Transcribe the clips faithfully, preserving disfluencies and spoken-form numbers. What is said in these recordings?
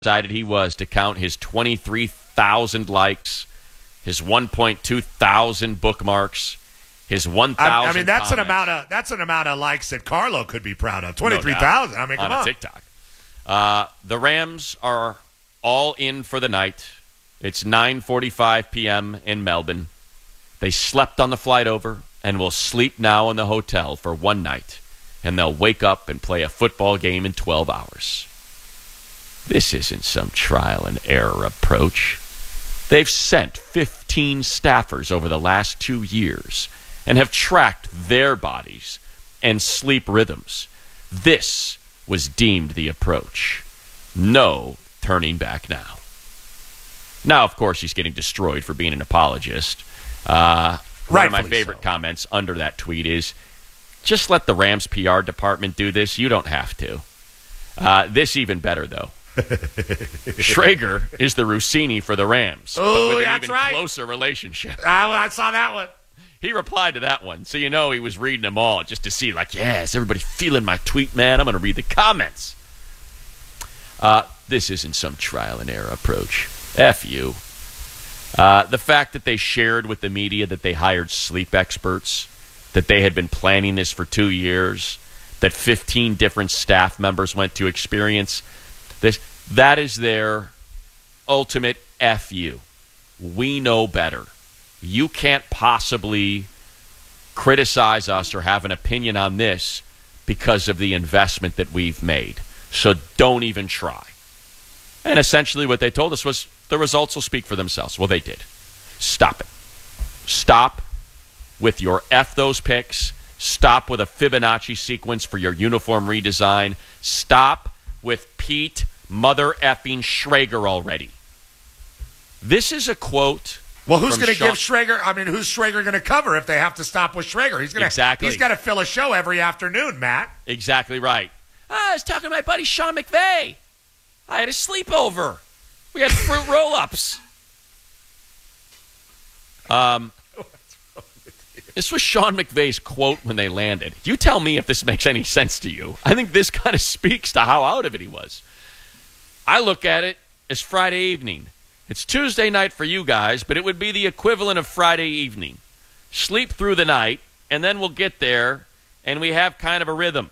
excited he was to count his twenty-three thousand likes, his one point two thousand bookmarks, his one thousand. I, I mean, that's comments. an amount of that's an amount of likes that Carlo could be proud of. Twenty-three thousand. No I mean, come on, on. a TikTok. Uh, the Rams are all in for the night. It's nine forty-five p.m. in Melbourne. They slept on the flight over and will sleep now in the hotel for one night, and they'll wake up and play a football game in twelve hours. This isn't some trial and error approach. They've sent fifteen staffers over the last two years and have tracked their bodies and sleep rhythms. This was deemed the approach. No turning back now. Now, of course, he's getting destroyed for being an apologist. Uh, one of my favorite so. comments under that tweet is, just let the Rams P R department do this. You don't have to. Uh, this even better, though. Schrager is the Rossini for the Rams. Oh, but with an that's even right. closer relationship. I, I saw that one. He replied to that one, so you know he was reading them all just to see, like, yes, everybody feeling my tweet, man. I'm going to read the comments. Uh, this isn't some trial and error approach. F you. Uh, the fact that they shared with the media that they hired sleep experts, that they had been planning this for two years, that fifteen different staff members went to experience this, that is their ultimate F you. We know better. You can't possibly criticize us or have an opinion on this because of the investment that we've made. So don't even try. And essentially what they told us was the results will speak for themselves. Well, they did. Stop it. Stop with your F those picks. Stop with a Fibonacci sequence for your uniform redesign. Stop with Pete mother effing Schrager already. This is a quote. Well, who's from going to Sean- give Schrager? I mean, who's Schrager going to cover if they have to stop with Schrager? He's going to Exactly. He's got to fill a show every afternoon, Matt. Exactly right. I was talking to my buddy Sean McVay. I had a sleepover. We had fruit roll-ups. Um, this was Sean McVay's quote when they landed. You tell me if this makes any sense to you. I think this kind of speaks to how out of it he was. I look at it as Friday evening. It's Tuesday night for you guys, but it would be the equivalent of Friday evening. Sleep through the night, and then we'll get there, and we have kind of a rhythm.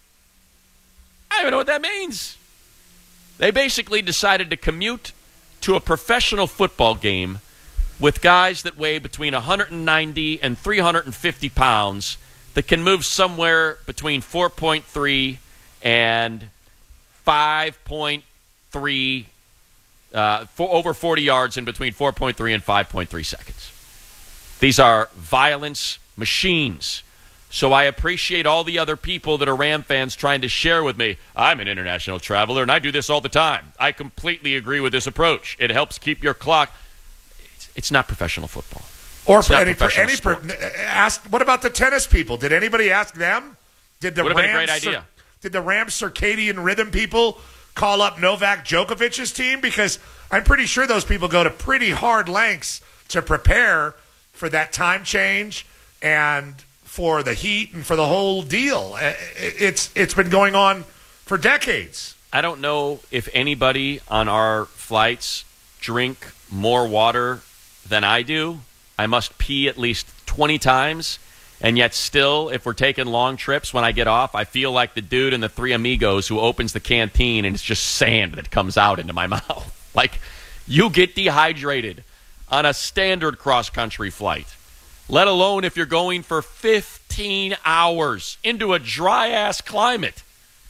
I don't even know what that means. They basically decided to commute to a professional football game with guys that weigh between one hundred ninety and three hundred fifty pounds that can move somewhere between four point three and five point three, uh, for over forty yards in between four point three and five point three seconds. These are violence machines. So I appreciate all the other people that are Ram fans trying to share with me. I'm an international traveler, and I do this all the time. I completely agree with this approach. It helps keep your clock. It's, it's not professional football. Or It's for not any, for professional any per, sport. ask. What about the tennis people? Did anybody ask them? Did the Would have been a Rams? great idea. Cir- did the Rams circadian rhythm people call up Novak Djokovic's team? Because I'm pretty sure those people go to pretty hard lengths to prepare for that time change and for the heat and for the whole deal. It's it's been going on for decades. I don't know if anybody on our flights drink more water than I do. I must pee at least twenty times, and yet still, if we're taking long trips, when I get off, I feel like the dude in the Three Amigos who opens the canteen and it's just sand that comes out into my mouth. Like, you get dehydrated on a standard cross-country flight, let alone if you're going for fifteen hours into a dry-ass climate.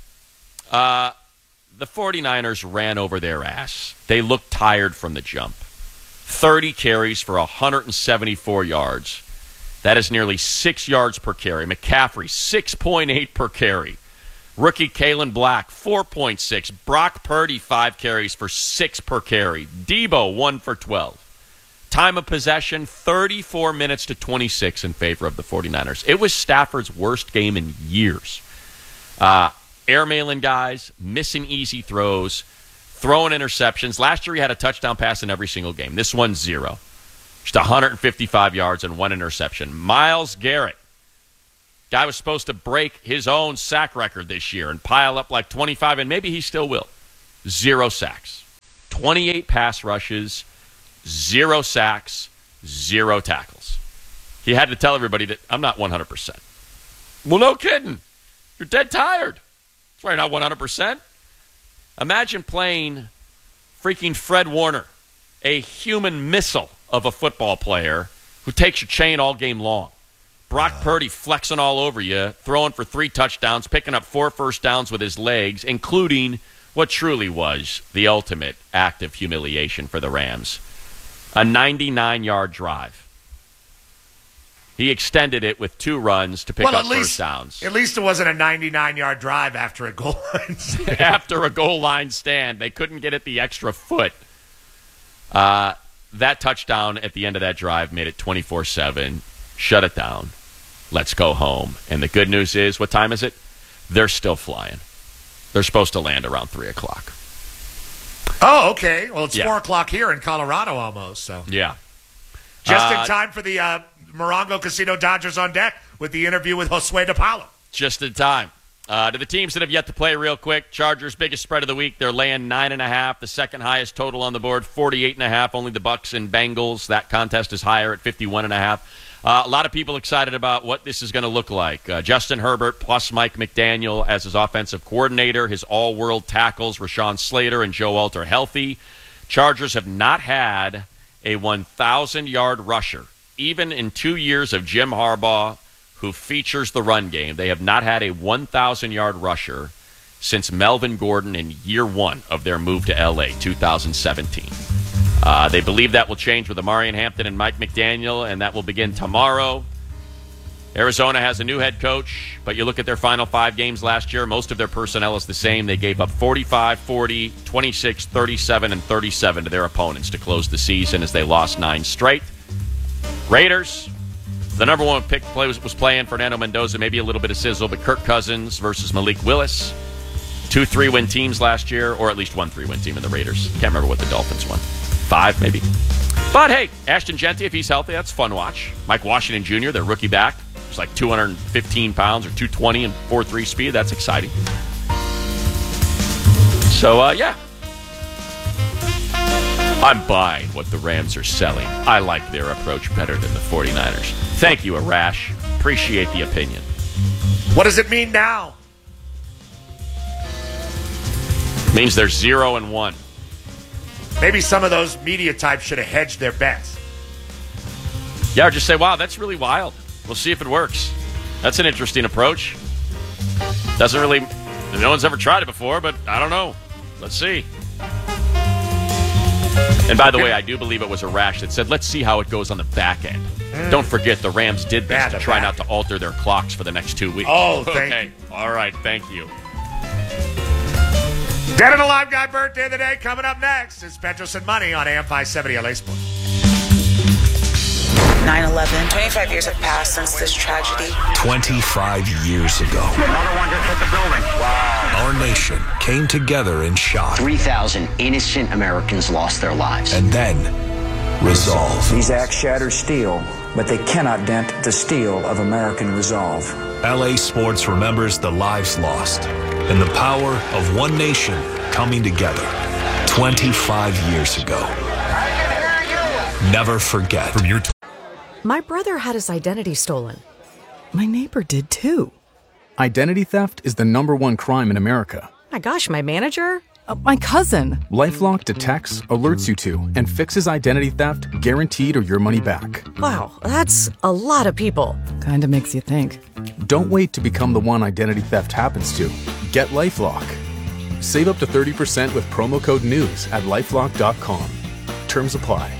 Uh, the 49ers ran over their ass. They looked tired from the jump. thirty carries for one hundred seventy-four yards. That is nearly six yards per carry. McCaffrey, six point eight per carry. Rookie Kalen Black, four point six. Brock Purdy, five carries for six per carry. Debo, one for twelve. Time of possession, thirty-four minutes to twenty-six in favor of the 49ers. It was Stafford's worst game in years. Uh, airmailing guys, missing easy throws, throwing interceptions. Last year he had a touchdown pass in every single game. This one's zero. Just one hundred fifty-five yards and one interception. Myles Garrett, guy was supposed to break his own sack record this year and pile up like twenty-five, and maybe he still will. Zero sacks. twenty-eight pass rushes, zero sacks, zero tackles. He had to tell everybody that I'm not one hundred percent. Well, no kidding. You're dead tired. That's why you're not one hundred percent. Imagine playing freaking Fred Warner, a human missile of a football player who takes your chain all game long. Brock Purdy flexing all over you, throwing for three touchdowns, picking up four first downs with his legs, including what truly was the ultimate act of humiliation for the Rams. A ninety-nine-yard drive. He extended it with two runs to pick well, up least, first downs. At least it wasn't a ninety-nine-yard drive after a goal line stand. After a goal line stand. They couldn't get it the extra foot. Uh, that touchdown at the end of that drive made it twenty-four seven. Shut it down. Let's go home. And the good news is, what time is it? They're still flying. They're supposed to land around three o'clock. Oh, okay. Well, it's yeah. four o'clock here in Colorado almost. So Yeah. Just uh, in time for the uh, Morongo Casino Dodgers on deck with the interview with Josue DePaulo. Just in time. Uh, to the teams that have yet to play real quick, Chargers, biggest spread of the week. They're laying nine and a half, the second highest total on the board, forty-eight and a half. Only the Bucks and Bengals. That contest is higher at fifty-one and a half. Uh, a lot of people excited about what this is going to look like. Uh, Justin Herbert plus Mike McDaniel as his offensive coordinator, his all-world tackles, Rashawn Slater and Joe Alt are healthy. Chargers have not had a one thousand-yard rusher, even in two years of Jim Harbaugh, who features the run game. They have not had a one thousand-yard rusher since Melvin Gordon in year one of their move to L A, two thousand seventeen. Uh, they believe that will change with Amarian Hampton and Mike McDaniel, and that will begin tomorrow. Arizona has a new head coach, but you look at their final five games last year, most of their personnel is the same. They gave up forty-five, forty, twenty-six, thirty-seven, and thirty-seven to their opponents to close the season as they lost nine straight. Raiders, the number one pick play was, was playing Fernando Mendoza, maybe a little bit of sizzle, but Kirk Cousins versus Malik Willis. Two three-win teams last year, or at least one three-win team in the Raiders. Can't remember what the Dolphins won. Five, maybe. But, hey, Ashton Genty, if he's healthy, that's a fun watch. Mike Washington Junior, their rookie back, it's like two hundred fifteen pounds or two twenty and four three speed. That's exciting. So, uh, yeah. I'm buying what the Rams are selling. I like their approach better than the 49ers. Thank you, Arash. Appreciate the opinion. What does it mean now? Means they're zero and one. Maybe some of those media types should have hedged their bets. Yeah, or just say, wow, that's really wild. We'll see if it works. That's an interesting approach. Doesn't really, no one's ever tried it before, but I don't know. Let's see. And by the way, I do believe it was a rash that said, let's see how it goes on the back end. Mm. Don't forget, the Rams did this Bad to try back. not to alter their clocks for the next two weeks. Oh, thank okay. you. All right, thank you. Dead and Alive Guy birthday of the day coming up next. It's Petros and Money on A M five seventy L A Sports. nine eleven. twenty-five years have passed since this tragedy. twenty-five years ago. Another one just hit the building. Wow. Our nation came together in shock. three thousand innocent Americans lost their lives. And then resolve. These acts shatter steel, but they cannot dent the steel of American resolve. L A Sports remembers the lives lost and the power of one nation coming together twenty-five years ago. Never forget. From your t- My brother had his identity stolen. My neighbor did too. Identity theft is the number one crime in America. My gosh, my manager? Uh, my cousin. LifeLock detects, alerts you to, and fixes identity theft guaranteed or your money back. Wow, that's a lot of people. Kinda makes you think. Don't wait to become the one identity theft happens to. Get LifeLock. Save up to thirty percent with promo code NEWS at lifelock dot com. Terms apply.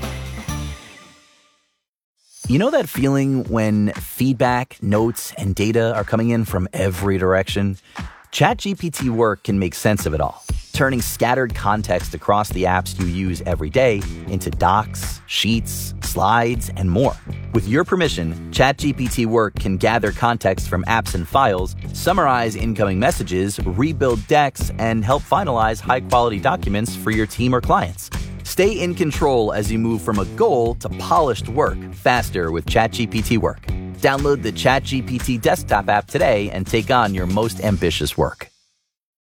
You know that feeling when feedback, notes, and data are coming in from every direction? ChatGPT Work can make sense of it all, turning scattered context across the apps you use every day into docs, sheets, slides, and more. With your permission, ChatGPT Work can gather context from apps and files, summarize incoming messages, rebuild decks, and help finalize high-quality documents for your team or clients. Stay in control as you move from a goal to polished work faster with ChatGPT Work. Download the ChatGPT desktop app today and take on your most ambitious work.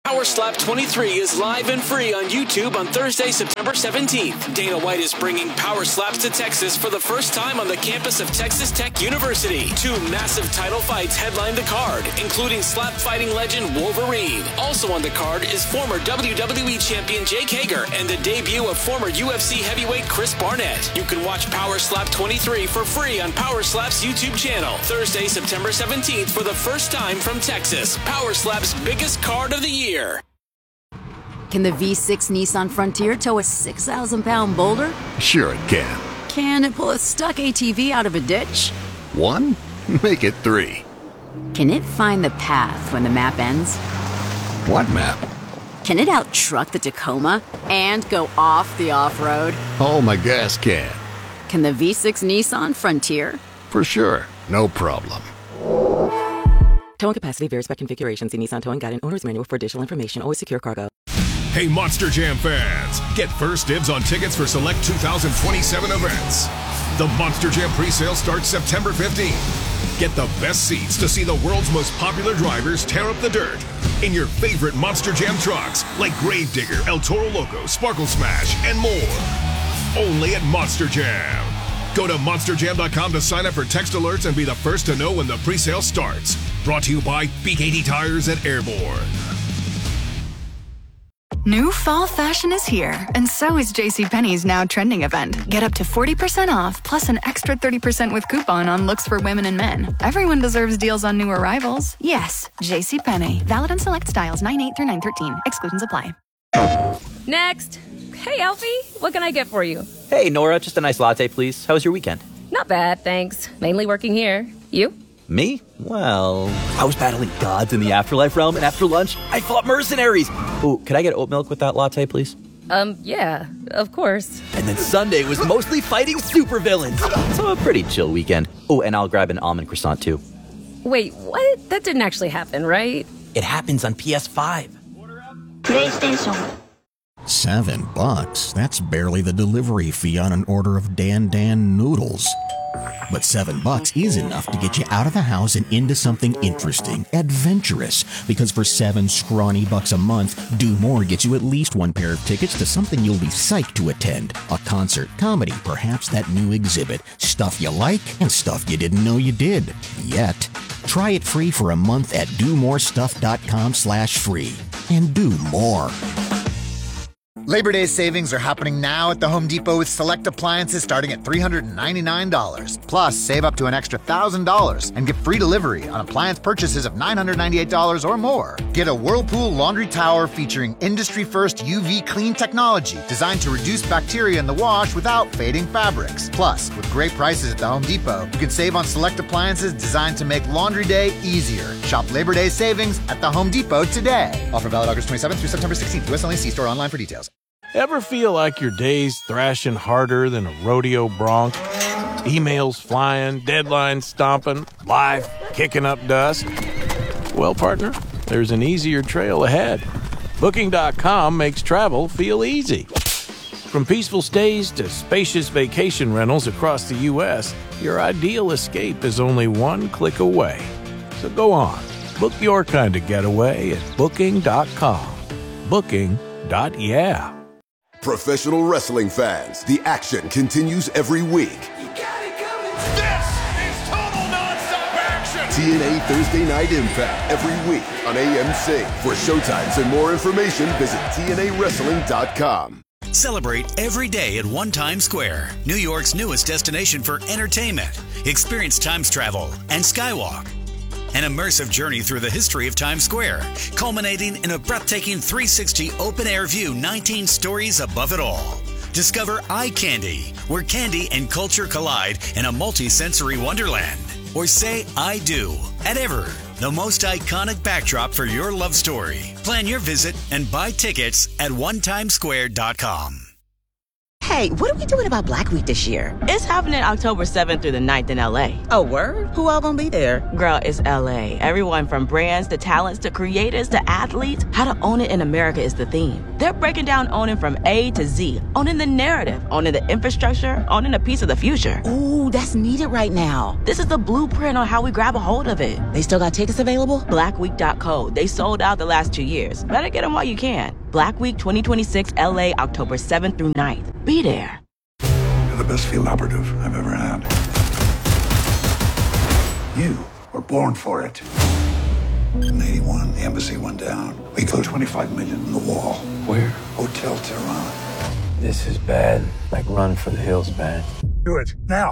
Power Slap twenty-three is live and free on YouTube on Thursday, September seventeenth. Dana White is bringing Power Slaps to Texas for the first time on the campus of Texas Tech University. Two massive title fights headline the card, including slap fighting legend Wolverine. Also on the card is former W W E champion Jake Hager and the debut of former U F C heavyweight Chris Barnett. You can watch Power Slap twenty-three for free on Power Slap's YouTube channel. Thursday, September seventeenth for the first time from Texas. Power Slap's biggest card of the year. Can the V six Nissan Frontier tow a six thousand pound boulder? Sure it can. Can it pull a stuck A T V out of a ditch? One? Make it three. Can it find the path when the map ends? What map? Can it out-truck the Tacoma and go off the off-road? Oh, my gas can. Can the V six Nissan Frontier? For sure. No problem. Towing capacity varies by configuration. See Nissan Towing Guide and Owner's Manual for additional information. Always secure cargo. Hey, Monster Jam fans! Get first dibs on tickets for select two thousand twenty-seven events. The Monster Jam presale starts September fifteenth. Get the best seats to see the world's most popular drivers tear up the dirt in your favorite Monster Jam trucks like Gravedigger, El Toro Loco, Sparkle Smash, and more. Only at Monster Jam. Go to monster jam dot com to sign up for text alerts and be the first to know when the presale starts. Brought to you by B K T Tires and Airborne. New fall fashion is here, and so is JCPenney's now trending event. Get up to forty percent off, plus an extra thirty percent with coupon on looks for women and men. Everyone deserves deals on new arrivals. Yes, JCPenney. Valid on select styles nine eight through nine thirteen. Exclusions apply. Next. Hey, Alfie, what can I get for you? Hey, Nora, just a nice latte, please. How was your weekend? Not bad, thanks. Mainly working here. You? Me? Well, I was battling gods in the afterlife realm, and after lunch, I fought mercenaries. Ooh, could I get oat milk with that latte, please? Um, yeah, of course. And then Sunday was mostly fighting supervillains. So a pretty chill weekend. Oh, and I'll grab an almond croissant, too. Wait, what? That didn't actually happen, right? It happens on P S five. PlayStation. Seven bucks? That's barely the delivery fee on an order of Dan Dan noodles. But seven bucks is enough to get you out of the house and into something interesting, adventurous. Because for seven scrawny bucks a month, Do More gets you at least one pair of tickets to something you'll be psyched to attend. A concert, comedy, perhaps that new exhibit. Stuff you like and stuff you didn't know you did. Yet. Try it free for a month at do more stuff dot com slash free. And do more. Labor Day savings are happening now at the Home Depot with select appliances starting at three hundred ninety-nine dollars. Plus, save up to an extra one thousand dollars and get free delivery on appliance purchases of nine hundred ninety-eight dollars or more. Get a Whirlpool laundry tower featuring industry-first U V clean technology designed to reduce bacteria in the wash without fading fabrics. Plus, with great prices at the Home Depot, you can save on select appliances designed to make laundry day easier. Shop Labor Day savings at the Home Depot today. Offer valid August twenty-seventh through September sixteenth. U S only. See store online for details. Ever feel like your day's thrashing harder than a rodeo bronc? Emails flying, deadlines stomping, life kicking up dust? Well, partner, there's an easier trail ahead. Booking dot com makes travel feel easy. From peaceful stays to spacious vacation rentals across the U S, your ideal escape is only one click away. So go on, book your kind of getaway at booking dot com. Booking. Yeah. Professional wrestling fans, the action continues every week. You got it coming. This is total nonstop action. T N A Thursday Night Impact every week on A M C. For showtimes and more information, visit T N A wrestling dot com. Celebrate every day at One Times Square, New York's newest destination for entertainment. Experience Times travel and Skywalk. An immersive journey through the history of Times Square, culminating in a breathtaking three sixty open-air view nineteen stories above it all. Discover Eye Candy, where candy and culture collide in a multi-sensory wonderland. Or say I do at Ever, the most iconic backdrop for your love story. Plan your visit and buy tickets at one times square dot com. Hey, what are we doing about Black Week this year? It's happening October seventh through the ninth in L A. Oh, word? Who all gonna be there? Girl, it's L A. Everyone from brands to talents to creators to athletes. How to own it in America is the theme. They're breaking down owning from A to Z. Owning the narrative, owning the infrastructure, owning a piece of the future. Ooh, that's needed right now. This is the blueprint on how we grab a hold of it. They still got tickets available? black week dot co. They sold out the last two years. Better get them while you can. Black Week twenty twenty-six L A, October seventh through ninth. Be there. You're the best field operative I've ever had. You were born for it. In eighty-one, the embassy went down. We closed twenty-five million in the wall. Where? Hotel Tehran. This is bad. Like run for the hills bad. Do it, now.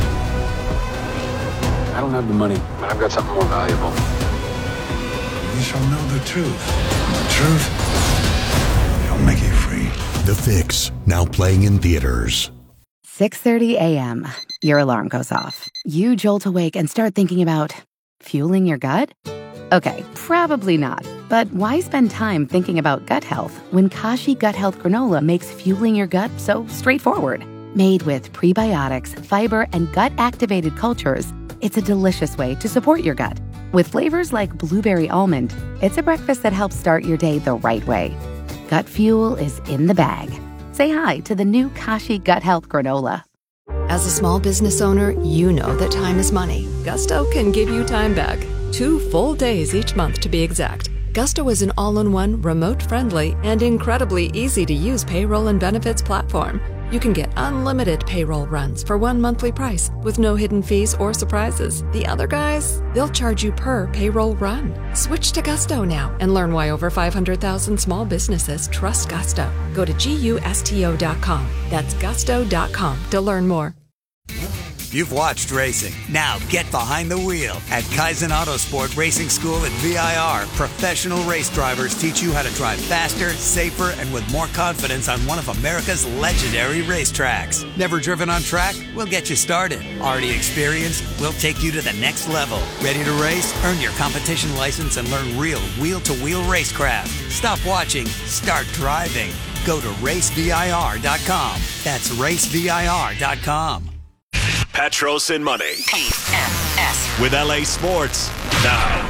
I don't have the money, but I've got something more valuable. You shall know the truth. And the truth shall make you free. The Fix, now playing in theaters. six thirty a.m. Your alarm goes off. You jolt awake and start thinking about fueling your gut? Okay, probably not. But why spend time thinking about gut health when Kashi Gut Health Granola makes fueling your gut so straightforward? Made with prebiotics, fiber, and gut-activated cultures, it's a delicious way to support your gut. With flavors like blueberry almond, it's a breakfast that helps start your day the right way. Gut fuel is in the bag. Say hi to the new Kashi Gut Health Granola. As a small business owner, you know that time is money. Gusto can give you time back. Two full days each month to be exact. Gusto is an all-in-one, remote-friendly, and incredibly easy-to-use payroll and benefits platform. You can get unlimited payroll runs for one monthly price with no hidden fees or surprises. The other guys, they'll charge you per payroll run. Switch to Gusto now and learn why over five hundred thousand small businesses trust Gusto. Go to gusto dot com. That's gusto dot com to learn more. You've watched racing. Now get behind the wheel. At Kaizen Autosport Racing School at V I R, professional race drivers teach you how to drive faster, safer, and with more confidence on one of America's legendary racetracks. Never driven on track? We'll get you started. Already experienced? We'll take you to the next level. Ready to race? Earn your competition license and learn real wheel-to-wheel racecraft. Stop watching. Start driving. Go to race V I R dot com. That's race V I R dot com. Petros and Money. F M S. With L A Sports now.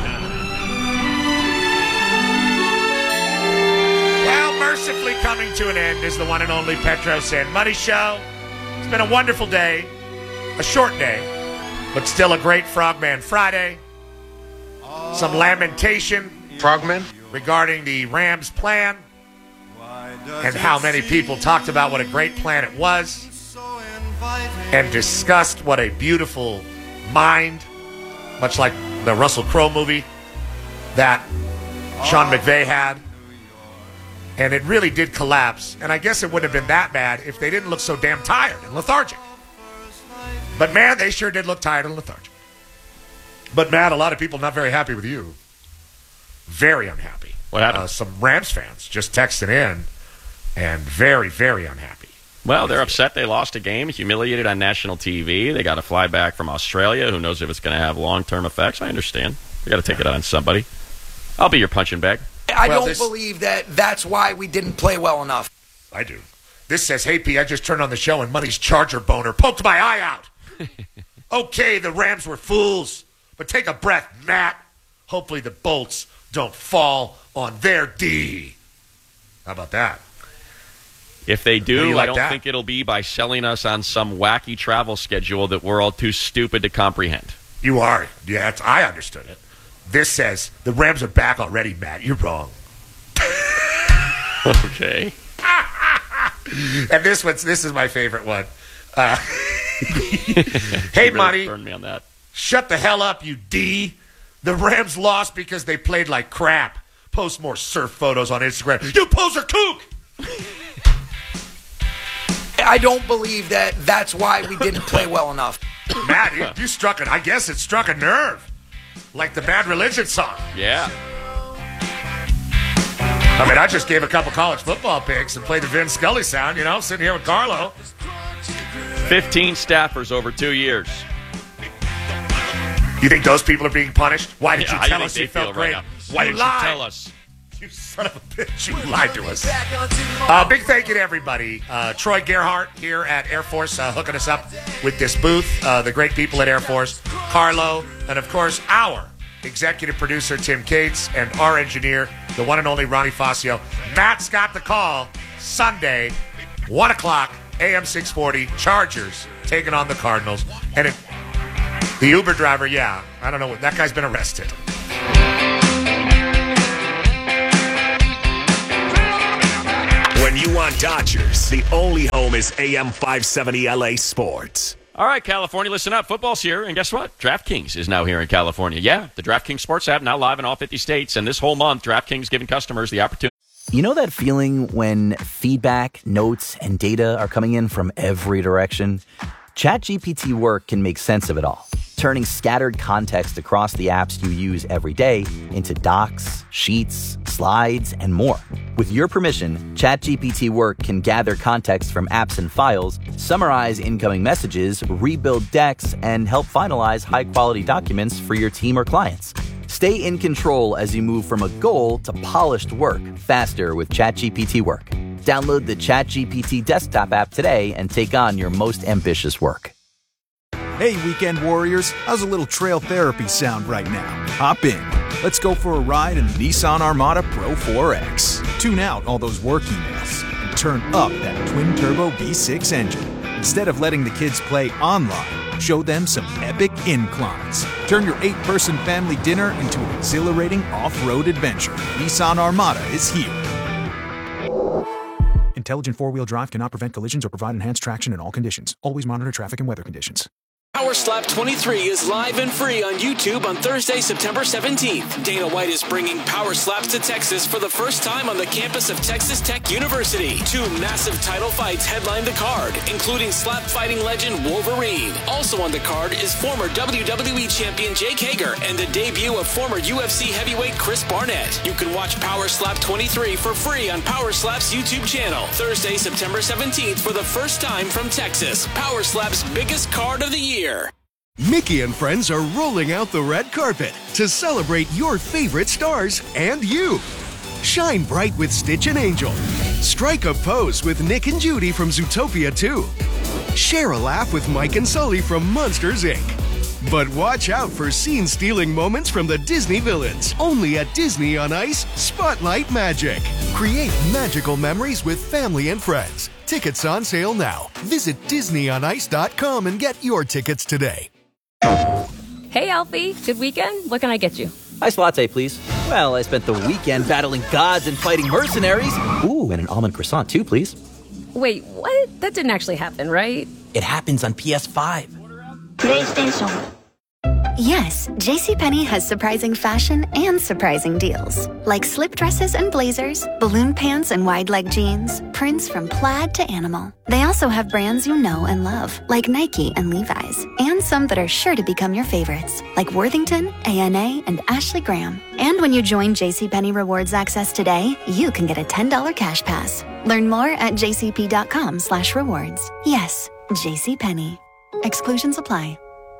Well, mercifully coming to an end is the one and only Petros and Money Show. It's been a wonderful day, a short day, but still a great Frogman Friday. Some lamentation, Frogman, regarding the Rams plan and how many people talked about what a great plan it was. And discussed what a beautiful mind, much like the Russell Crowe movie that Sean McVay had. And it really did collapse. And I guess it wouldn't have been that bad if they didn't look so damn tired and lethargic. But, man, they sure did look tired and lethargic. But, Matt, a lot of people not very happy with you. Very unhappy. What happened? Uh, some Rams fans just texting in and very, very unhappy. Well, they're upset they lost a game, humiliated on national T V. They got to fly back from Australia. Who knows if it's going to have long-term effects? I understand. We got to take it on somebody. I'll be your punching bag. I well, don't this, believe that that's why we didn't play well enough. I do. This says, hey, P, I just turned on the show and Money's Charger boner poked my eye out. Okay, the Rams were fools, but take a breath, Matt. Hopefully the bolts don't fall on their D. How about that? If they do, do like I don't that? think it'll be by selling us on some wacky travel schedule that we're all too stupid to comprehend. You are. Yeah, it's, I understood it. This says, the Rams are back already, Matt. You're wrong. Okay. And this one's, this is my favorite one. Uh, hey, really Money. Burned me on that. Shut the hell up, you D. The Rams lost because they played like crap. Post more surf photos on Instagram. You poser kook! I don't believe that that's why we didn't play well enough. Matt, you, you struck it. I guess it struck a nerve. Like the Bad Religion song. Yeah. I mean, I just gave a couple college football picks and played the Vin Scully sound, you know, sitting here with Carlo. fifteen staffers over two years. You think those people are being punished? Why did Yeah, you how tell do you us think you they felt feel great? right now? You Why did you lied. tell us? You son of a bitch. You lied to us. Uh, big thank you to everybody. Uh, Troy Gerhart here at Air Force uh, hooking us up with this booth. Uh, the great people at Air Force. Carlo. And, of course, our executive producer, Tim Cates. And our engineer, the one and only Ronnie Fascio. Matt's got the call Sunday, one o'clock, A M six forty. Chargers taking on the Cardinals. And it, the Uber driver, yeah, I don't know. What, that guy's been arrested. When you want Dodgers, the only home is A M five seventy L A Sports. All right, California, listen up. Football's here, and guess what? DraftKings is now here in California. Yeah, the DraftKings Sports app now live in all fifty states, and this whole month, DraftKings giving customers the opportunity. You know that feeling when feedback, notes, and data are coming in from every direction? ChatGPT Work can make sense of it all, turning scattered context across the apps you use every day into docs, sheets, slides, and more. With your permission, ChatGPT Work can gather context from apps and files, summarize incoming messages, rebuild decks, and help finalize high-quality documents for your team or clients. Stay in control as you move from a goal to polished work faster with ChatGPT Work. Download the ChatGPT desktop app today and take on your most ambitious work. Hey, weekend warriors, how's a little trail therapy sound right now? Hop in. Let's go for a ride in the Nissan Armada Pro four X. Tune out all those work emails and turn up that twin-turbo V six engine. Instead of letting the kids play online, show them some epic inclines. Turn your eight-person family dinner into an exhilarating off-road adventure. Nissan Armada is here. Intelligent four-wheel drive cannot prevent collisions or provide enhanced traction in all conditions. Always monitor traffic and weather conditions. Power Slap twenty-three is live and free on YouTube on Thursday, September seventeenth. Dana White is bringing Power Slaps to Texas for the first time on the campus of Texas Tech University. Two massive title fights headline the card, including slap fighting legend Wolverine. Also on the card is former W W E champion Jake Hager and the debut of former U F C heavyweight Chris Barnett. You can watch Power Slap twenty-three for free on Power Slap's YouTube channel. Thursday, September seventeenth for the first time from Texas. Power Slap's biggest card of the year. Mickey and friends are rolling out the red carpet to celebrate your favorite stars and you. Shine bright with Stitch and Angel. Strike a pose with Nick and Judy from Zootopia two. Share a laugh with Mike and Sully from Monsters, Incorporated. But watch out for scene-stealing moments from the Disney villains. Only at Disney on Ice Spotlight Magic. Create magical memories with family and friends. Tickets on sale now. Visit Disney on Ice dot com and get your tickets today. Hey, Alfie. Good weekend? What can I get you? Iced latte, please. Well, I spent the weekend battling gods and fighting mercenaries. Ooh, and an almond croissant, too, please. Wait, what? That didn't actually happen, right? It happens on P S five. PlayStation. Yes, JCPenney has surprising fashion and surprising deals. Like slip dresses and blazers, balloon pants and wide leg jeans, prints from plaid to animal. They also have brands you know and love, like Nike and Levi's, and some that are sure to become your favorites, like Worthington, A N A, and Ashley Graham. And when you join JCPenney Rewards Access today, you can get a ten dollars cash pass. Learn more at jcp.com slash rewards. Yes, JCPenney. Exclusions apply.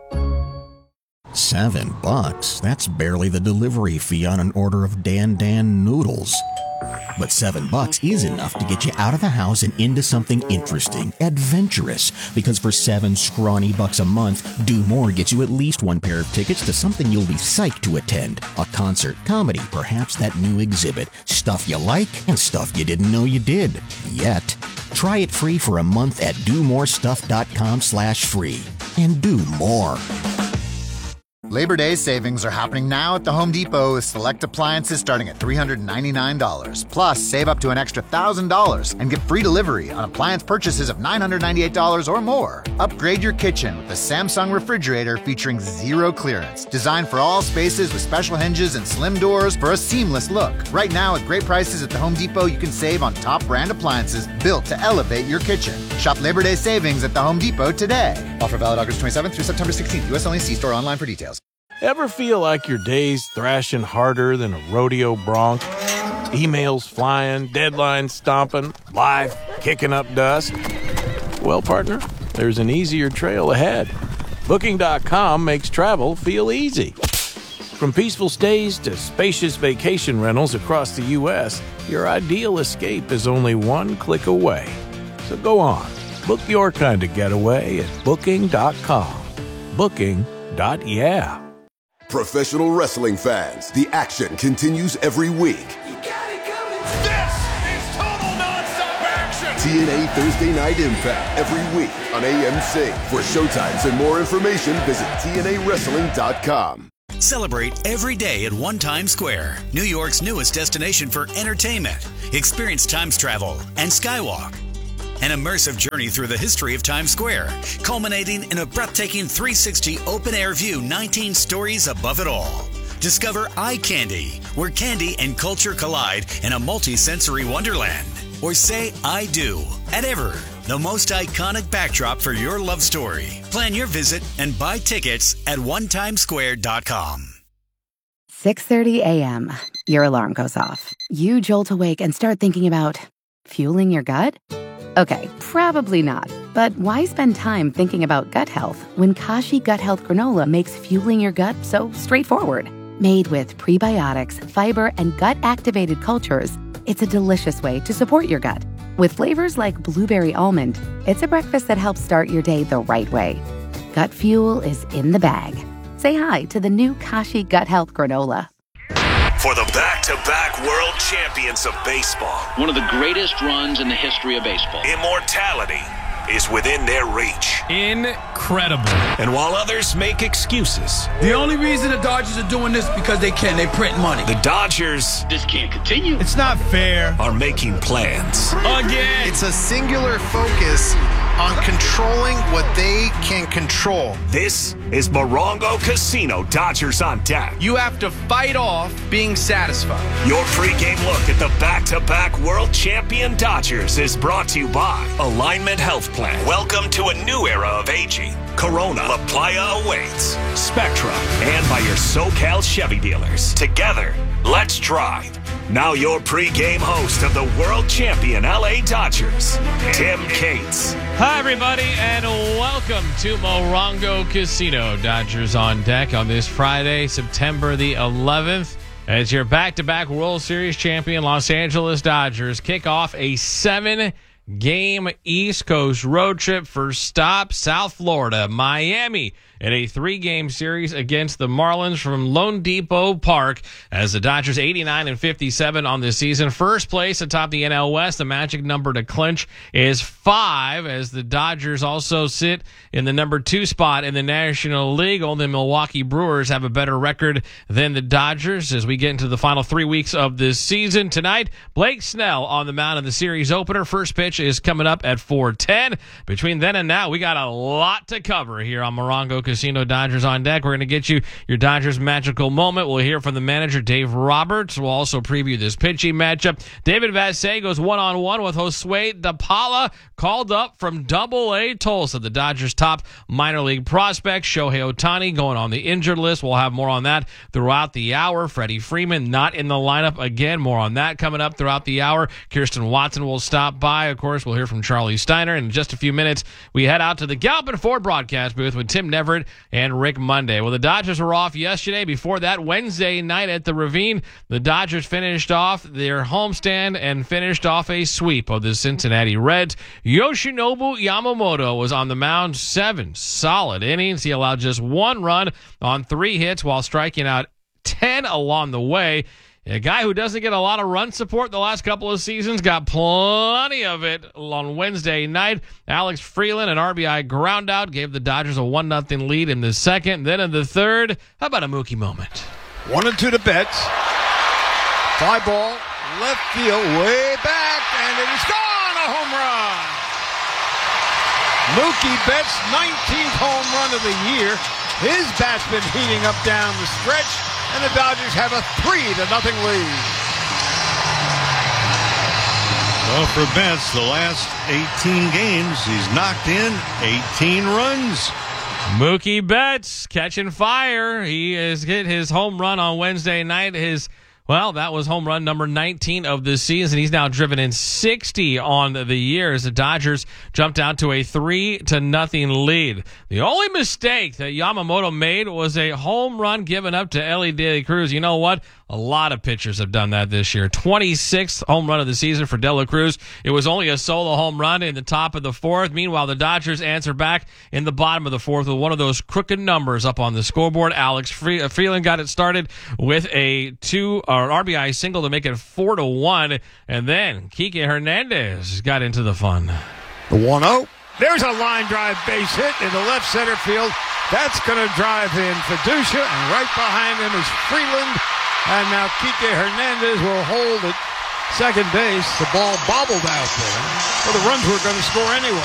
Seven bucks? That's barely the delivery fee on an order of Dan Dan noodles. But seven bucks is enough to get you out of the house and into something interesting, adventurous. Because for seven scrawny bucks a month, Do More gets you at least one pair of tickets to something you'll be psyched to attend. A concert, comedy, perhaps that new exhibit. Stuff you like and stuff you didn't know you did. Yet. Try it free for a month at do more stuff dot com slash free. And do more. Labor Day savings are happening now at the Home Depot with select appliances starting at three hundred ninety-nine dollars. Plus, save up to an extra one thousand dollars and get free delivery on appliance purchases of nine hundred ninety-eight dollars or more. Upgrade your kitchen with the Samsung refrigerator featuring zero clearance. Designed for all spaces with special hinges and slim doors for a seamless look. Right now, at great prices at the Home Depot, you can save on top brand appliances built to elevate your kitchen. Shop Labor Day savings at the Home Depot today. Offer valid August twenty-seventh through September sixteenth. U S only. See store online for details. Ever feel like your day's thrashing harder than a rodeo bronc? Emails flying, deadlines stomping, life kicking up dust? Well, partner, there's an easier trail ahead. Booking dot com makes travel feel easy. From peaceful stays to spacious vacation rentals across the U S, your ideal escape is only one click away. So go on, book your kind of getaway at booking dot com. Booking dot yeah. Professional wrestling fans, the action continues every week. This is total nonstop action. T N A Thursday Night Impact every week on A M C. For showtimes and more information, visit T N A wrestling dot com. Celebrate every day at One Times Square, New York's newest destination for entertainment. Experience Times travel and Skywalk. An immersive journey through the history of Times Square, culminating in a breathtaking three sixty open-air view, nineteen stories above it all. Discover Eye Candy, where candy and culture collide in a multi-sensory wonderland. Or say I do at Ever, the most iconic backdrop for your love story. Plan your visit and buy tickets at one times square dot com. six thirty a.m. Your alarm goes off. You jolt awake and start thinking about fueling your gut? Okay, probably not. But why spend time thinking about gut health when Kashi Gut Health Granola makes fueling your gut so straightforward? Made with prebiotics, fiber, and gut-activated cultures, it's a delicious way to support your gut. With flavors like blueberry almond, it's a breakfast that helps start your day the right way. Gut fuel is in the bag. Say hi to the new Kashi Gut Health Granola. For the back-to-back world champions of baseball. One of the greatest runs in the history of baseball. Immortality is within their reach. Incredible. And while others make excuses, The only reason the Dodgers are doing this because they can. They print money. the Dodgers This can't continue. It's not fair. are making plans. Again. It's a singular focus on controlling what they can control. This is Morongo Casino Dodgers on Deck. You have to fight off being satisfied. Your pregame look at the back-to-back world champion Dodgers is brought to you by Alignment Health Plan. Welcome to a new era of aging. Corona, La Playa awaits. Spectra, and by your SoCal Chevy dealers. Together, let's drive. Now your pregame host of the world champion L A Dodgers, Tim Cates. Hi, everybody, and welcome to Morongo Casino. Dodgers on Deck on this Friday, September the eleventh. As your back-to-back World Series champion Los Angeles Dodgers kick off a seven-game East Coast road trip. First stop, South Florida, Miami, in a three-game series against the Marlins from Lone Depot Park, as the Dodgers eighty-nine and fifty-seven on the season. First place atop the N L West. The magic number to clinch is five, as the Dodgers also sit in the number two spot in the National League. Only the Milwaukee Brewers have a better record than the Dodgers as we get into the final three weeks of this season. Tonight, Blake Snell on the mound in the series opener. First pitch is coming up at four ten. Between then and now, we got a lot to cover here on Morongo Casino Dodgers on Deck. We're going to get you your Dodgers magical moment. We'll hear from the manager, Dave Roberts. We'll also preview this pitching matchup. David Vassegh goes one-on-one with Josue DePaula, called up from Double A Tulsa, the Dodgers' top minor league prospect. Shohei Ohtani going on the injured list. We'll have more on that throughout the hour. Freddie Freeman not in the lineup again. More on that coming up throughout the hour. Kirsten Watson will stop by. Of course, we'll hear from Charlie Steiner. In just a few minutes, we head out to the Galpin Ford broadcast booth with Tim Neverett and Rick Monday. Well, the Dodgers were off yesterday. Before that, Wednesday night at the Ravine, the Dodgers finished off their homestand and finished off a sweep of the Cincinnati Reds. Yoshinobu Yamamoto was on the mound, seven solid innings. He allowed just one run on three hits while striking out ten along the way. A guy who doesn't get a lot of run support the last couple of seasons got plenty of it on Wednesday night. Alex Freeland, an R B I groundout, gave the Dodgers a one nothing lead in the second. Then in the third, how about a Mookie moment? One and two to Betts. Fly ball, left field, way back, and it is gone. A home run. Mookie Betts, nineteenth home run of the year. His bat's been heating up down the stretch, and the Dodgers have a three to nothing lead. Well, for Betts, the last eighteen games, he's knocked in eighteen runs. Mookie Betts catching fire. He has hit his home run on Wednesday night, his Well, that was home run number nineteen of the season. He's now driven in sixty on the year as the Dodgers jumped out to a three to nothing lead. The only mistake that Yamamoto made was a home run given up to Elly De La Cruz. You know what? A lot of pitchers have done that this year. twenty-sixth home run of the season for De La Cruz. It was only a solo home run in the top of the fourth. Meanwhile, the Dodgers answer back in the bottom of the fourth with one of those crooked numbers up on the scoreboard. Alex Freeland got it started with a two or R B I single to make it four to one, and then Kike Hernandez got into the fun. The one oh. There's a line drive base hit into left center field. That's going to drive in Fiducia, and right behind him is Freeland. And now Kike Hernandez will hold at second base. The ball bobbled out there. Well, the runs were going to score anyway.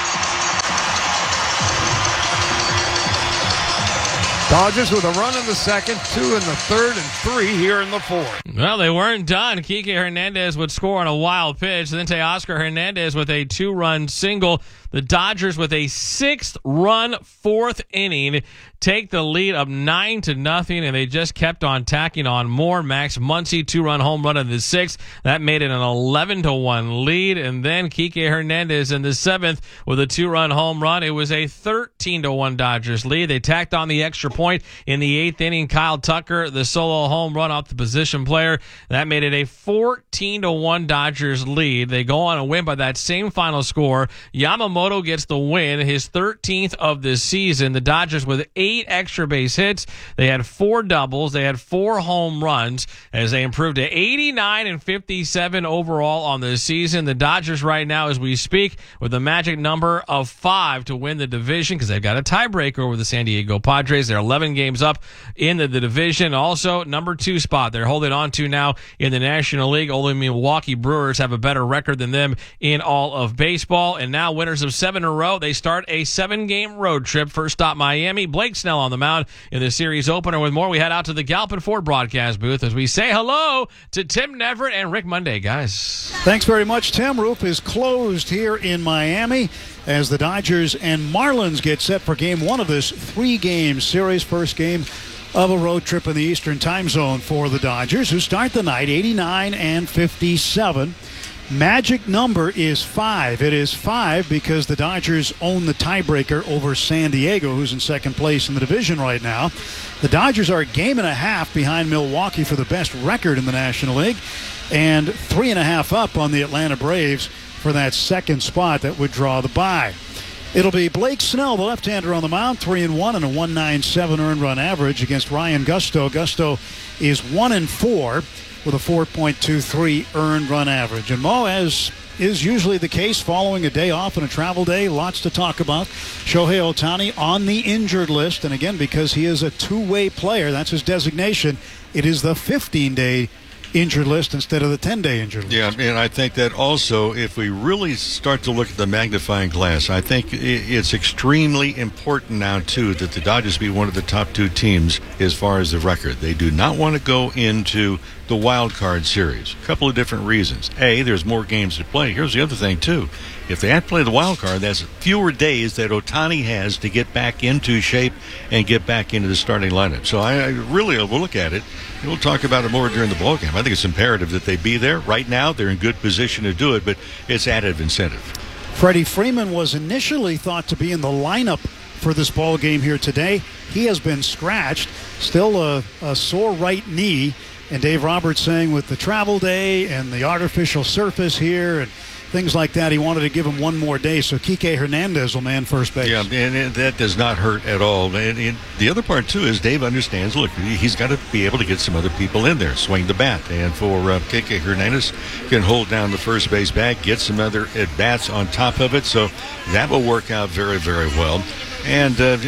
Dodgers with a run in the second, two in the third, and three here in the fourth. Well, they weren't done. Kike Hernandez would score on a wild pitch. Then Teoscar Hernandez with a two-run single. The Dodgers with a sixth-run fourth inning take the lead up nine to nothing, and they just kept on tacking on more. Max Muncy two-run home run in the sixth. That made it an eleven to one lead, and then Kike Hernandez in the seventh with a two-run home run. It was a thirteen to one Dodgers lead. They tacked on the extra point in the eighth inning. Kyle Tucker, the solo home run off the position player. That made it a fourteen to one Dodgers lead. They go on and win by that same final score. Yamamoto gets the win, his thirteenth of the season. The Dodgers with eight extra base hits. They had four doubles. They had four home runs as they improved to eighty-nine and fifty-seven overall on the season. The Dodgers right now, as we speak, with a magic number of five to win the division because they've got a tiebreaker over the San Diego Padres. They're eleven games up in the, the division. Also, number two spot they're holding on to now in the National League. Only Milwaukee Brewers have a better record than them in all of baseball. And now winners of seven in a row. They start a seven-game road trip. First stop, Miami. Blake Snell on the mound in the series opener. With more, we head out to the Galpin Ford broadcast booth as we say hello to Tim Neverett and Rick Monday, guys. Thanks very much, Tim. Roof is closed here in Miami as the Dodgers and Marlins get set for game one of this three-game series. First game of a road trip in the Eastern time zone for the Dodgers, who start the night eighty-nine and fifty-seven. Magic number is five. It is five because the Dodgers own the tiebreaker over San Diego, who's in second place in the division right now. The Dodgers are a game and a half behind Milwaukee for the best record in the National League, and three and a half up on the Atlanta Braves for that second spot that would draw the bye. It'll be Blake Snell, the left-hander, on the mound, three and one and a one point nine seven earned run average against Ryan Gusto. Gusto is one and four with a four point two three earned run average. And Mo, as is usually the case following a day off and a travel day, lots to talk about. Shohei Ohtani on the injured list, and again, because he is a two-way player, that's his designation, it is the fifteen-day injured list instead of the ten-day injured list. Yeah, and I think that also, if we really start to look at the magnifying glass, I think it's extremely important now, too, that the Dodgers be one of the top two teams as far as the record. They do not want to go into the wild card series. A couple of different reasons. A, there's more games to play. Here's the other thing, too. If they have to play the wild card, that's fewer days that Ohtani has to get back into shape and get back into the starting lineup. So I, I really will look at it. We'll talk about it more during the ballgame. I think it's imperative that they be there. Right now, they're in good position to do it, but it's added incentive. Freddie Freeman was initially thought to be in the lineup for this ball game here today. He has been scratched, still a, a sore right knee. And Dave Roberts saying with the travel day and the artificial surface here and things like that, he wanted to give him one more day. So Kike Hernandez will man first base. Yeah, and that does not hurt at all. And, and the other part, too, is Dave understands, look, he's got to be able to get some other people in there, swing the bat. And for uh, Kike Hernandez, can hold down the first base bag, get some other at-bats on top of it. So that will work out very, very well. And uh,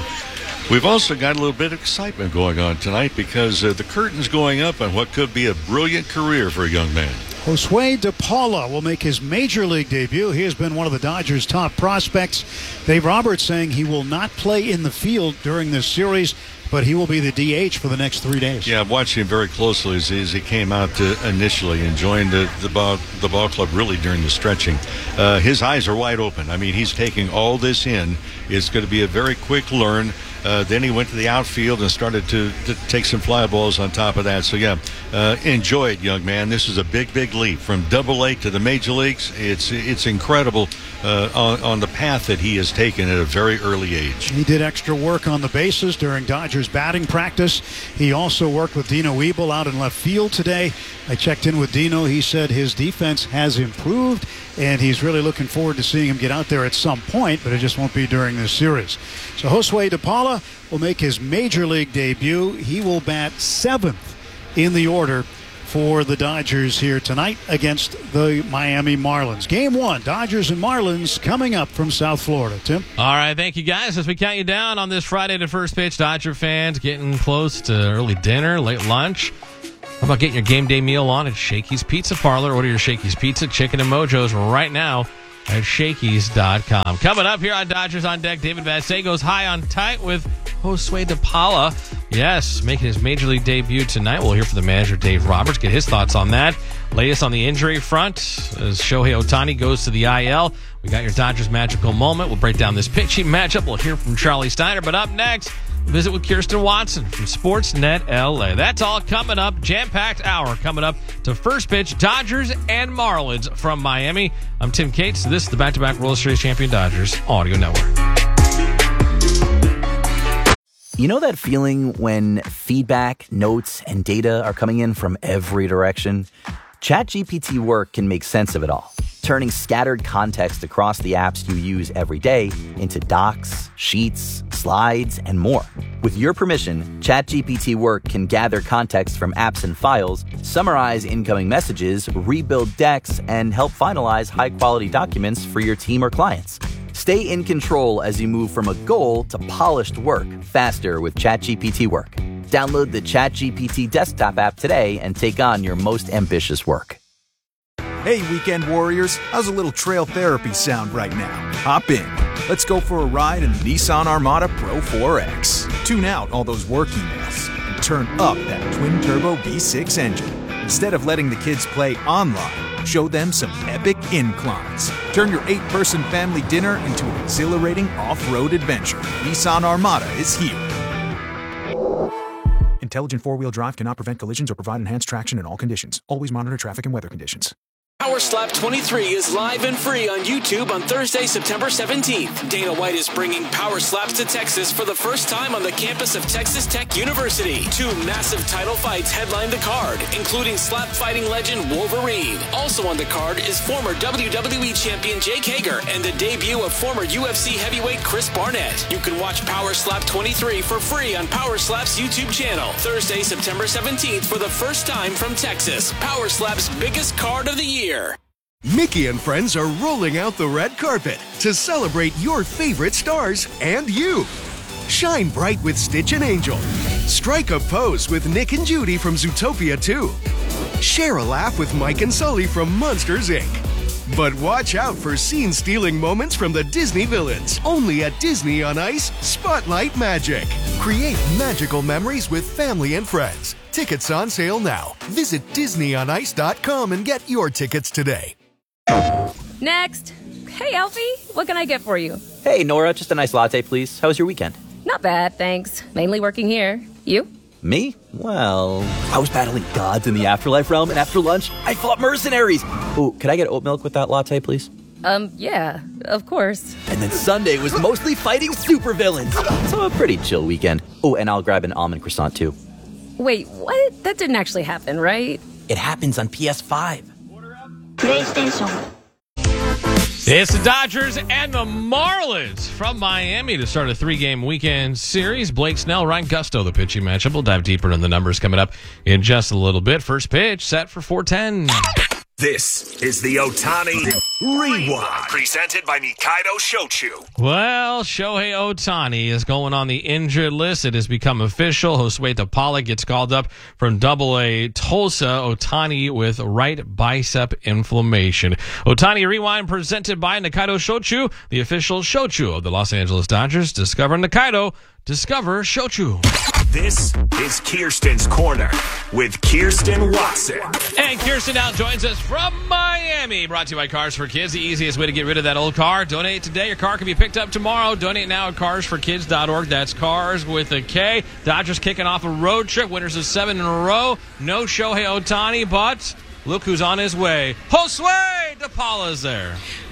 we've also got a little bit of excitement going on tonight because uh, the curtain's going up on what could be a brilliant career for a young man. Josue De Paula will make his major league debut. He has been one of the Dodgers' top prospects. Dave Roberts saying he will not play in the field during this series, but he will be the D H for the next three days. Yeah, I've watched him very closely as, as he came out to initially and joined the, the, ball, the ball club really during the stretching. Uh, his eyes are wide open. I mean, he's taking all this in. It's going to be a very quick learn. Uh, then he went to the outfield and started to, to take some fly balls on top of that. So, yeah, uh, enjoy it, young man. This is a big, big leap from Double A to the major leagues. It's it's incredible uh, on, on the path that he has taken at a very early age. He did extra work on the bases during Dodgers batting practice. He also worked with Dino Weeble out in left field today. I checked in with Dino. He said his defense has improved, and he's really looking forward to seeing him get out there at some point, but it just won't be during this series. So Josue DePaula will make his major league debut. He will bat seventh in the order for the Dodgers here tonight against the Miami Marlins. Game one, Dodgers and Marlins, coming up from South Florida. Tim? All right, thank you, guys. As we count you down on this Friday to first pitch, Dodger fans getting close to early dinner, late lunch. How about getting your game day meal on at Shakey's Pizza Parlor? Order your Shakey's Pizza, Chicken, and Mojos right now at Shakey's dot com. Coming up here on Dodgers on Deck, David Vassegh goes high on tight with Josue DePaula. Yes, making his major league debut tonight. We'll hear from the manager, Dave Roberts, get his thoughts on that. Latest on the injury front as Shohei Ohtani goes to the I L. We got your Dodgers magical moment. We'll break down this pitching matchup. We'll hear from Charlie Steiner. But up next, visit with Kirsten Watson from Sportsnet L A. That's all coming up. Jam-packed hour coming up to first pitch, Dodgers and Marlins from Miami. I'm Tim Cates. This is the back-to-back World Series champion Dodgers Audio Network. You know that feeling when feedback, notes, and data are coming in from every direction? ChatGPT Work can make sense of it all, turning scattered context across the apps you use every day into docs, sheets, slides, and more. With your permission, ChatGPT Work can gather context from apps and files, summarize incoming messages, rebuild decks, and help finalize high-quality documents for your team or clients. Stay in control as you move from a goal to polished work faster with ChatGPT Work. Download the ChatGPT desktop app today and take on your most ambitious work. Hey, weekend warriors, how's a little trail therapy sound right now? Hop in. Let's go for a ride in the Nissan Armada Pro four X. Tune out all those work emails and turn up that twin-turbo V six engine. Instead of letting the kids play online, show them some epic inclines. Turn your eight-person family dinner into an exhilarating off-road adventure. Nissan Armada is here. Intelligent four-wheel drive cannot prevent collisions or provide enhanced traction in all conditions. Always monitor traffic and weather conditions. Power Slap twenty-three is live and free on YouTube on Thursday, September seventeenth. Dana White is bringing Power Slaps to Texas for the first time on the campus of Texas Tech University. Two massive title fights headline the card, including slap fighting legend Wolverine. Also on the card is former W W E champion Jake Hager and the debut of former U F C heavyweight Chris Barnett. You can watch Power Slap twenty-three for free on Power Slap's YouTube channel. Thursday, September seventeenth for the first time from Texas. Power Slap's biggest card of the year. Mickey and friends are rolling out the red carpet to celebrate your favorite stars and you. Shine bright with Stitch and Angel. Strike a pose with Nick and Judy from Zootopia two. Share a laugh with Mike and Sully from Monsters, Incorporated. But watch out for scene-stealing moments from the Disney villains. Only at Disney on Ice Spotlight Magic. Create magical memories with family and friends. Tickets on sale now. Visit Disney on Ice dot com and get your tickets today. Next. Hey, Alfie, what can I get for you? Hey, Nora, just a nice latte, please. How was your weekend? Not bad, thanks. Mainly working here. You? Me? Well, I was battling gods in the afterlife realm, and after lunch, I fought mercenaries. Oh, could I get oat milk with that latte, please? Um, yeah, of course. And then Sunday was mostly fighting supervillains. So a pretty chill weekend. Oh, and I'll grab an almond croissant, too. Wait, what? That didn't actually happen, right? It happens on P S five. PlayStation. It's the Dodgers and the Marlins from Miami to start a three-game weekend series. Blake Snell, Ryan Gusto, the pitching matchup. We'll dive deeper into the numbers coming up in just a little bit. First pitch set for four ten. This is the Ohtani Rewind, presented by Nikaido Shochu. Well, Shohei Ohtani is going on the injured list. It has become official. Josue DePaula gets called up from Double A Tulsa. Ohtani with right bicep inflammation. Ohtani Rewind presented by Nikaido Shochu, the official Shochu of the Los Angeles Dodgers. Discover Nikaido. Discover Shochu. This is Kirsten's Corner with Kirsten Watson. And Kirsten now joins us from Miami. Brought to you by Cars for Kids, the easiest way to get rid of that old car. Donate today. Your car can be picked up tomorrow. Donate now at cars for kids dot org. That's cars with a K. Dodgers kicking off a road trip. Winners of seven in a row. No Shohei Ohtani, but look who's on his way. Josue De Paula's there.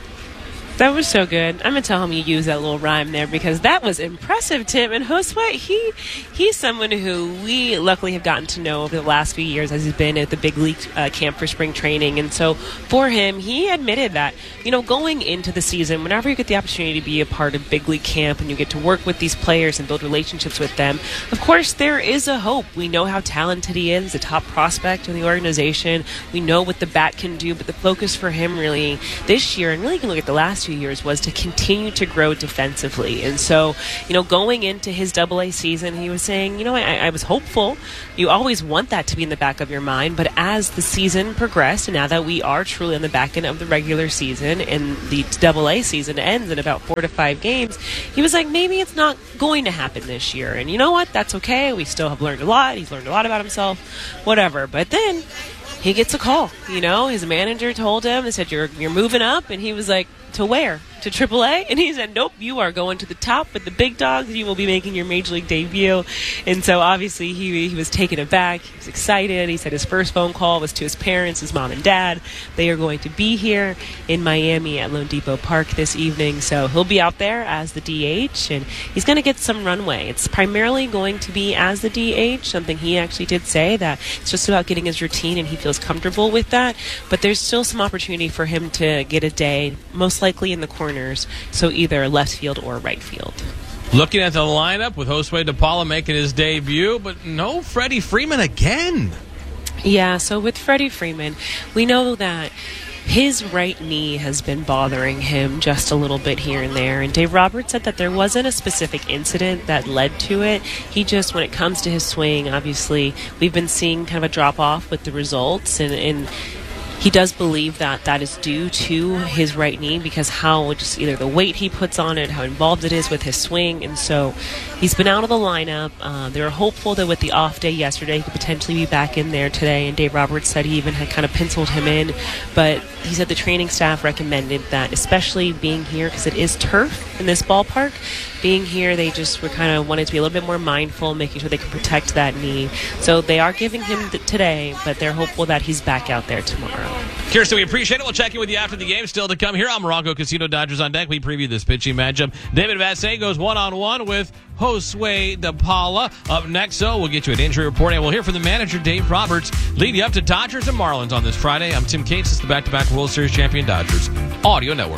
That was so good. I'm going to tell him you used that little rhyme there because that was impressive, Tim. And Josue, he, he's someone who we luckily have gotten to know over the last few years as he's been at the big league uh, camp for spring training. And so for him, he admitted that, you know, going into the season, whenever you get the opportunity to be a part of big league camp and you get to work with these players and build relationships with them, of course, there is a hope. We know how talented he is, the top prospect in the organization. We know what the bat can do, but the focus for him really this year, and really you can look at the last two years, was to continue to grow defensively. And so, you know, going into his double A season, he was saying, you know, I, I was hopeful. You always want that to be in the back of your mind. But as the season progressed, and now that we are truly on the back end of the regular season and the double A season ends in about four to five games, he was like, maybe it's not going to happen this year. And you know what? That's okay. We still have learned a lot. He's learned a lot about himself, whatever. But then he gets a call. You know, his manager told him, they said, you're you're moving up. And he was like, to where? To triple A? And he said, nope, you are going to the top with the big dogs. You will be making your major league debut. And so obviously he, he was taken aback. He was excited. He said his first phone call was to his parents, his mom and dad. They are going to be here in Miami at Lone Depot Park this evening. So he'll be out there as the D H, and he's going to get some runway. It's primarily going to be as the D H, something he actually did say, that it's just about getting his routine, and he feels comfortable with that. But there's still some opportunity for him to get a day, most likely in the corners, so either left field or right field. Looking at the lineup with Josue De Paula making his debut, but no Freddie Freeman again. Yeah, so with Freddie Freeman, we know that his right knee has been bothering him just a little bit here and there. And Dave Roberts said that there wasn't a specific incident that led to it. He just, when it comes to his swing, obviously, we've been seeing kind of a drop-off with the results, and, and he does believe that that is due to his right knee because how just either the weight he puts on it, how involved it is with his swing. And so he's been out of the lineup. Uh, they were hopeful that with the off day yesterday, he could potentially be back in there today. And Dave Roberts said he even had kind of penciled him in. But he said the training staff recommended that, especially being here because it is turf in this ballpark, being here, they just were kind of wanted to be a little bit more mindful, making sure they can protect that knee. So they are giving him th- today, but they're hopeful that he's back out there tomorrow. Kirsten, we appreciate it. We'll check in with you after the game. Still to come here on Morongo Casino Dodgers on Deck. We preview this pitching matchup. David Vassegh goes one-on-one with Josue De Paula. Up next, so we'll get you an injury report, and we'll hear from the manager, Dave Roberts, lead you up to Dodgers and Marlins on this Friday. I'm Tim Cates. It's the back-to-back World Series champion Dodgers Audio Network.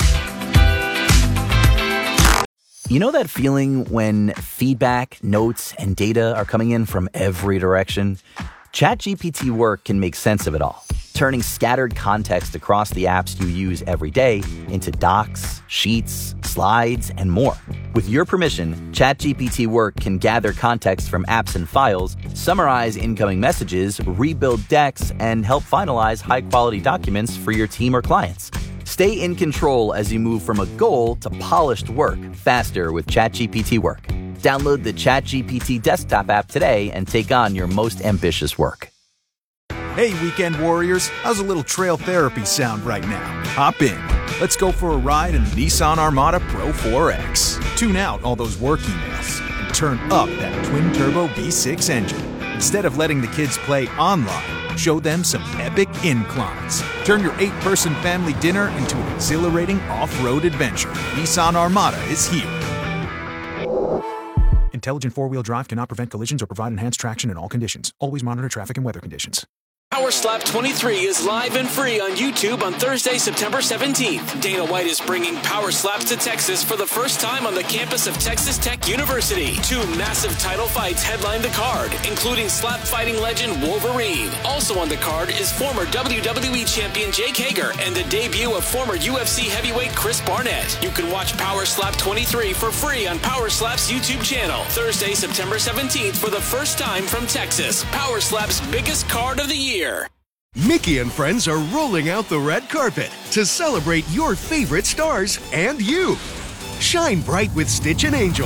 You know that feeling when feedback, notes, and data are coming in from every direction? ChatGPT Work can make sense of it all, turning scattered context across the apps you use every day into docs, sheets, slides, and more. With your permission, ChatGPT Work can gather context from apps and files, summarize incoming messages, rebuild decks, and help finalize high-quality documents for your team or clients. Stay in control as you move from a goal to polished work faster with ChatGPT Work. Download the ChatGPT desktop app today and take on your most ambitious work. Hey, weekend warriors, how's a little trail therapy sound right now? Hop in. Let's go for a ride in the Nissan Armada Pro four X. Tune out all those work emails and turn up that twin-turbo V six engine. Instead of letting the kids play online, show them some epic inclines. Turn your eight-person family dinner into an exhilarating off-road adventure. Nissan Armada is here. Intelligent four-wheel drive cannot prevent collisions or provide enhanced traction in all conditions. Always monitor traffic and weather conditions. Power Slap twenty-three is live and free on YouTube on Thursday, September seventeenth. Dana White is bringing Power Slaps to Texas for the first time on the campus of Texas Tech University. Two massive title fights headline the card, including slap fighting legend Wolverine. Also on the card is former W W E champion Jake Hager and the debut of former U F C heavyweight Chris Barnett. You can watch Power Slap twenty-three for free on Power Slap's YouTube channel. Thursday, September seventeenth for the first time from Texas. Power Slap's biggest card of the year. Mickey and friends are rolling out the red carpet to celebrate your favorite stars and you. Shine bright with Stitch and Angel.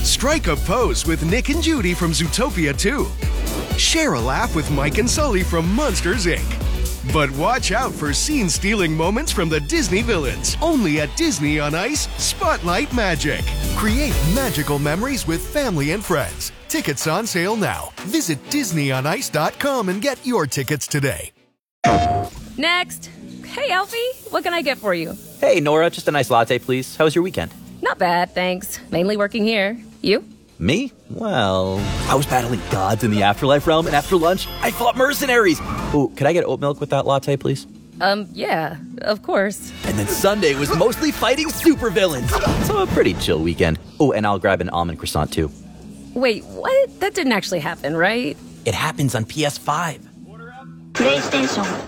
Strike a pose with Nick and Judy from Zootopia two. Share a laugh with Mike and Sully from Monsters, Incorporated. But watch out for scene-stealing moments from the Disney villains. Only at Disney on Ice Spotlight Magic. Create magical memories with family and friends. Tickets on sale now. Visit disney on ice dot com and get your tickets today. Next. Hey, Alfie, what can I get for you? Hey, Nora, just a nice latte, please. How was your weekend? Not bad, thanks. Mainly working here. You? Me? Well, I was battling gods in the afterlife realm, and after lunch, I fought mercenaries. Ooh, could I get oat milk with that latte, please? Um, yeah, of course. And then Sunday was mostly fighting supervillains. So a pretty chill weekend. Oh, and I'll grab an almond croissant, too. Wait, what? That didn't actually happen, right? It happens on P S five. PlayStation.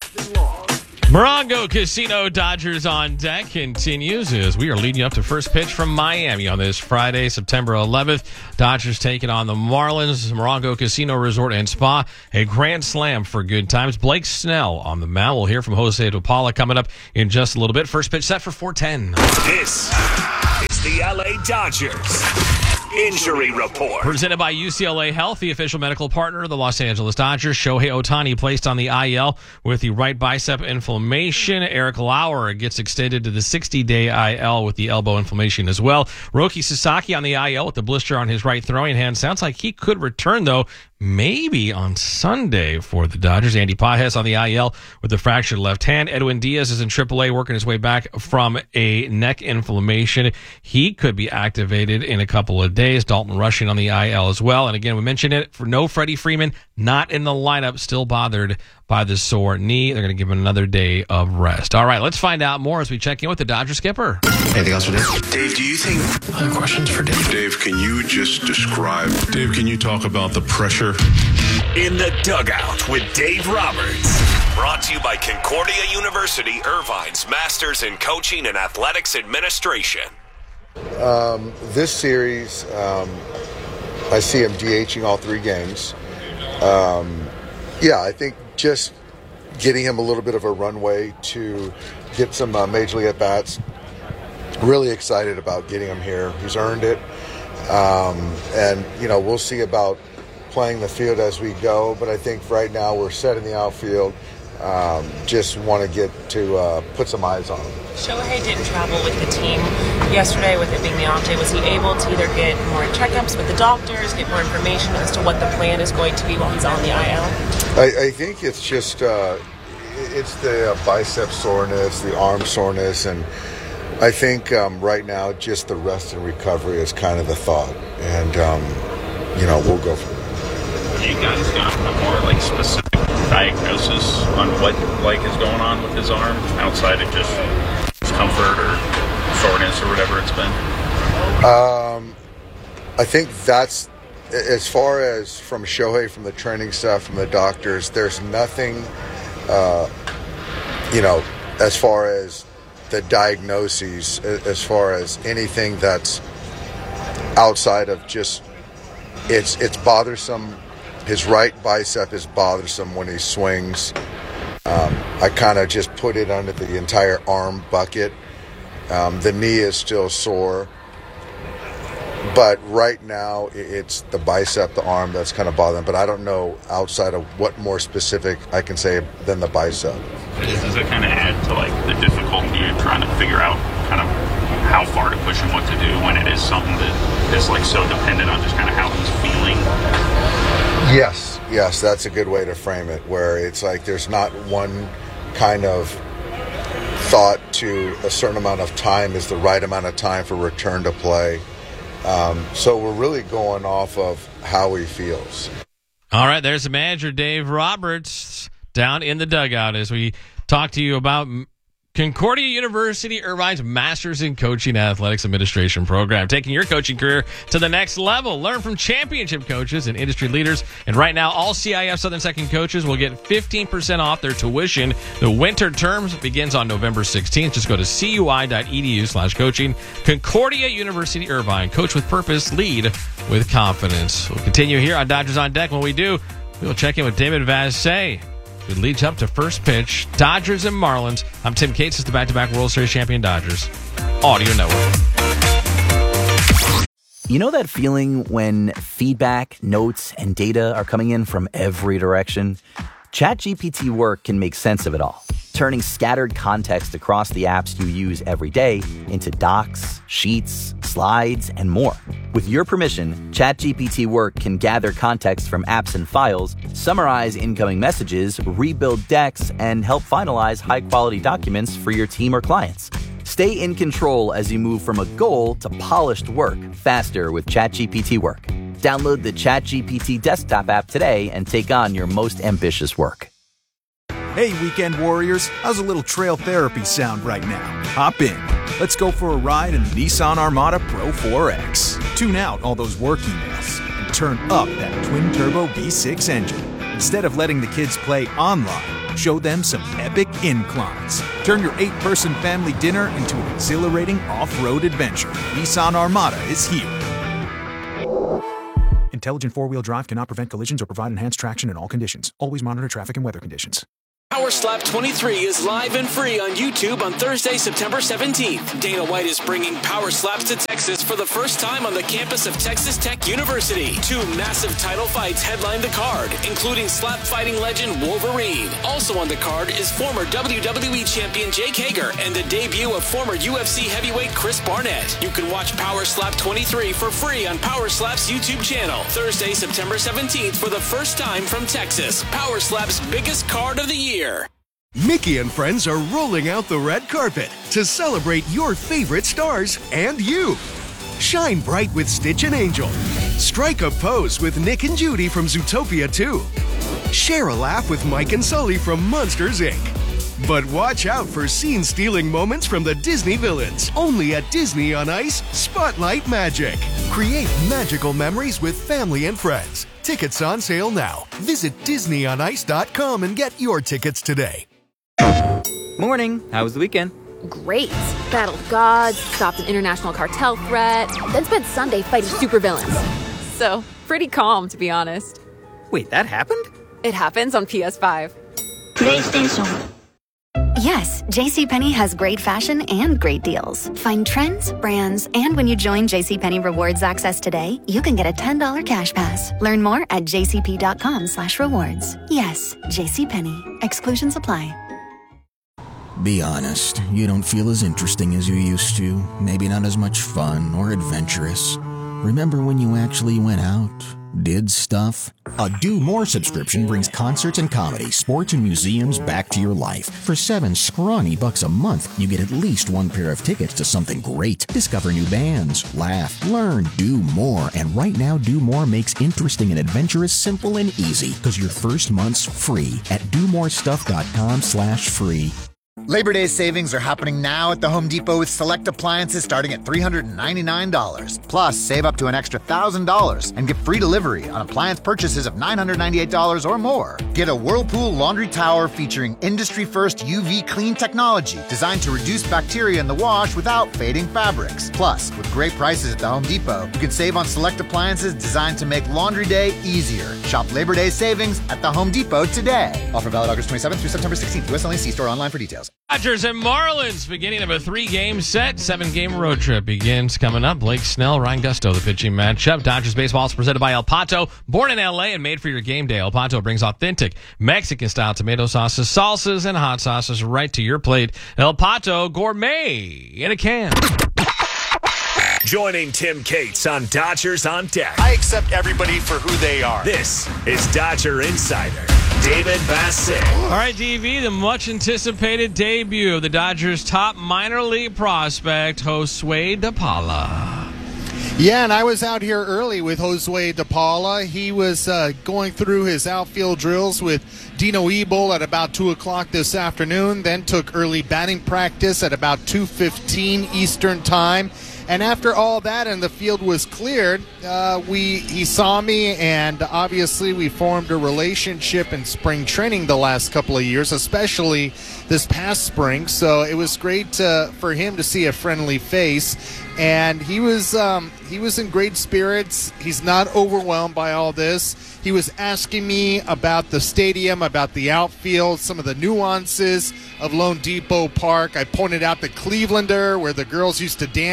Morongo Casino Dodgers on deck continues as we are leading up to first pitch from Miami on this Friday, September eleventh. Dodgers taking on the Marlins. Morongo Casino Resort and Spa, a grand slam for good times. Blake Snell on the mound. We'll hear from Jose DePaula coming up in just a little bit. First pitch set for four ten. This is the L A Dodgers Injury Report. Presented by U C L A Health, the official medical partner of the Los Angeles Dodgers. Shohei Ohtani placed on the I L with the right bicep inflammation. Eric Lauer gets extended to the sixty-day I L with the elbow inflammation as well. Roki Sasaki on the I L with the blister on his right throwing hand. Sounds like he could return, though, maybe on Sunday for the Dodgers. Andy Pages on the I L with the fractured left hand. Edwin Diaz is in triple A working his way back from a neck inflammation. He could be activated in a couple of days. Dalton Rushing on the I L as well. And again, we mentioned it, for no Freddie Freeman, not in the lineup, still bothered by the sore knee. They're going to give him another day of rest. All right, let's find out more as we check in with the Dodger skipper. Anything else for Dave? Dave, do you think... Other questions for Dave? Dave, can you just describe... Dave, can you talk about the pressure? In the Dugout with Dave Roberts. Brought to you by Concordia University, Irvine's Masters in Coaching and Athletics Administration. Um, this series, um, I see him DHing all three games. Um, yeah, I think just getting him a little bit of a runway to get some uh, major league at-bats. Really excited about getting him here. He's earned it. Um, and, you know, we'll see about playing the field as we go. But I think right now we're set in the outfield. Um, just want to get to uh, put some eyes on him. Shohei didn't travel with the team yesterday with it being the off day. Was he able to either get more checkups with the doctors, get more information as to what the plan is going to be while he's on the I L? I, I think it's just uh, it's the uh, bicep soreness, the arm soreness, and I think um, right now just the rest and recovery is kind of the thought. And, um, you know, we'll go from there. You guys got a more like specific diagnosis on what like is going on with his arm outside of just discomfort or soreness or whatever it's been? Um, I think that's, as far as from Shohei, from the training stuff, from the doctors, there's nothing, uh, you know, as far as the diagnoses, as far as anything that's outside of just, it's it's bothersome. His right bicep is bothersome when he swings. Um, I kind of just put it under the entire arm bucket. Um, the knee is still sore. But right now, it's the bicep, the arm that's kind of bothering. But I don't know outside of what more specific I can say than the bicep. Does it kind of add to like the difficulty of trying to figure out kind of how far to push him, what to do when it is something that is like so dependent on just kind of how he's feeling? Yes, yes, that's a good way to frame it, where it's like there's not one kind of thought to a certain amount of time is the right amount of time for return to play. Um, so we're really going off of how he feels. All right, there's the manager, Dave Roberts, down in the dugout as we talk to you about Concordia University, Irvine's Masters in Coaching and Athletics Administration program, taking your coaching career to the next level. Learn from championship coaches and industry leaders. And right now, all C I F Southern Second coaches will get fifteen percent off their tuition. The winter terms begins on November sixteenth. Just go to cui.edu slash coaching. Concordia University, Irvine. Coach with purpose, lead with confidence. We'll continue here on Dodgers on Deck. When we do, we'll check in with David Vassegh. It leads up to first pitch. Dodgers and Marlins. I'm Tim Cates. It's the back-to-back World Series champion Dodgers. Audio Network. You know that feeling when feedback, notes, and data are coming in from every direction? ChatGPT Work can make sense of it all, turning scattered context across the apps you use every day into docs, sheets, slides, and more. With your permission, ChatGPT Work can gather context from apps and files, summarize incoming messages, rebuild decks, and help finalize high-quality documents for your team or clients. Stay in control as you move from a goal to polished work faster with ChatGPT Work. Download the ChatGPT desktop app today and take on your most ambitious work. Hey, weekend warriors, how's a little trail therapy sound right now? Hop in. Let's go for a ride in the Nissan Armada Pro four X. Tune out all those work emails and turn up that twin-turbo V six engine. Instead of letting the kids play online, show them some epic inclines. Turn your eight-person family dinner into an exhilarating off-road adventure. Nissan Armada is here. Intelligent four-wheel drive cannot prevent collisions or provide enhanced traction in all conditions. Always monitor traffic and weather conditions. Power Slap twenty-three is live and free on YouTube on Thursday, September seventeenth. Dana White is bringing Power Slaps to Texas for the first time on the campus of Texas Tech University. Two massive title fights headline the card, including slap fighting legend Wolverine. Also on the card is former W W E champion Jake Hager and the debut of former U F C heavyweight Chris Barnett. You can watch Power Slap twenty-three for free on Power Slap's YouTube channel. Thursday, September seventeenth for the first time from Texas. Power Slap's biggest card of the year. Mickey and friends are rolling out the red carpet to celebrate your favorite stars and you. Shine bright with Stitch and Angel. Strike a pose with Nick and Judy from Zootopia two. Share a laugh with Mike and Sully from Monsters, Incorporated. But watch out for scene-stealing moments from the Disney villains. Only at Disney on Ice Spotlight Magic. Create magical memories with family and friends. Tickets on sale now. Visit disney on ice dot com and get your tickets today. Morning. How was the weekend? Great. Battled gods, stopped an international cartel threat, then spent Sunday fighting supervillains. So, pretty calm, to be honest. Wait, that happened? It happens on P S five. PlayStation. Yes, JCPenney has great fashion and great deals. Find trends, brands, and when you join JCPenney Rewards Access today, you can get a ten dollars cash pass. Learn more at jcp.com slash rewards. Yes, JCPenney. Exclusions apply. Be honest, you don't feel as interesting as you used to. Maybe not as much fun or adventurous. Remember when you actually went out? Did stuff? A Do More subscription brings concerts and comedy, sports and museums back to your life. For seven scrawny bucks a month, you get at least one pair of tickets to something great. Discover new bands, laugh, learn, do more. And right now, Do More makes interesting and adventurous simple and easy because your first month's free at do more stuff dot com slash free. Labor Day savings are happening now at the Home Depot with select appliances starting at three hundred ninety-nine dollars. Plus, save up to an extra one thousand dollars and get free delivery on appliance purchases of nine hundred ninety-eight dollars or more. Get a Whirlpool laundry tower featuring industry-first U V clean technology designed to reduce bacteria in the wash without fading fabrics. Plus, with great prices at the Home Depot, you can save on select appliances designed to make laundry day easier. Shop Labor Day savings at the Home Depot today. Offer valid August twenty-seventh through September sixteenth. U S only. See store online for details. Dodgers and Marlins beginning of a three-game set. Seven-game road trip begins coming up. Blake Snell, Ryan Gusto, the pitching matchup. Dodgers baseball is presented by El Pato. Born in L A and made for your game day, El Pato brings authentic Mexican-style tomato sauces, salsas, and hot sauces right to your plate. El Pato Gourmet in a can. Joining Tim Cates on Dodgers on Deck. I accept everybody for who they are. This is Dodger Insider David Bassett. All right, D V, the much-anticipated debut of the Dodgers' top minor league prospect, Josue De Paula. Yeah, and I was out here early with Josue De Paula. He was uh, going through his outfield drills with Dino Ebel at about two o'clock this afternoon, then took early batting practice at about two fifteen Eastern Time. And after all that and the field was cleared, uh, we he saw me, and obviously we formed a relationship in spring training the last couple of years, especially this past spring. So it was great uh, for him to see a friendly face, and he was um, he was in great spirits. He's not overwhelmed by all this. He was asking me about the stadium, about the outfield, some of the nuances of Lone Depot Park. I pointed out the Clevelander, where the girls used to dance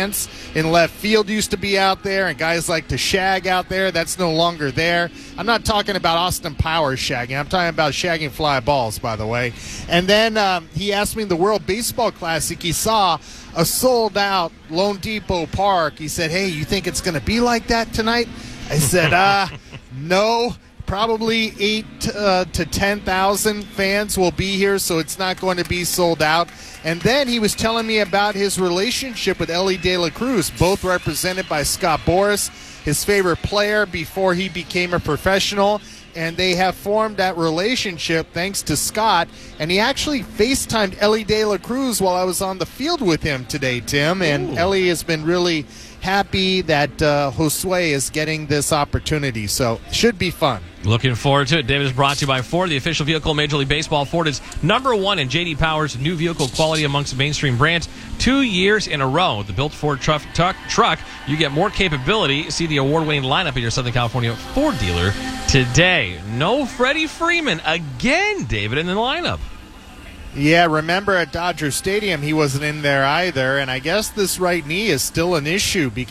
in left field used to be out there, and guys like to shag out there. That's no longer there. I'm not talking about Austin Powers shagging. I'm talking about shagging fly balls, by the way. And then um, he asked me in the World Baseball Classic, he saw a sold-out Lone Depot Park. He said, hey, you think it's going to be like that tonight? I said, uh, no. Probably eight uh, to ten thousand fans will be here, so it's not going to be sold out. And then he was telling me about his relationship with Elly De La Cruz, both represented by Scott Boras, his favorite player before he became a professional. And they have formed that relationship thanks to Scott. And he actually FaceTimed Elly De La Cruz while I was on the field with him today, Tim. And Ooh. Elly has been really happy that uh, Josue is getting this opportunity. So should be fun. Looking forward to it. David is brought to you by Ford, the official vehicle of Major League Baseball. Ford is number one in J D Power's new vehicle quality amongst mainstream brands. Two years in a row. With the built Ford truck, truck, truck, you get more capability. See the award-winning lineup at your Southern California Ford dealer today. No Freddie Freeman again, David, in the lineup. Yeah, remember at Dodger Stadium, he wasn't in there either. And I guess this right knee is still an issue because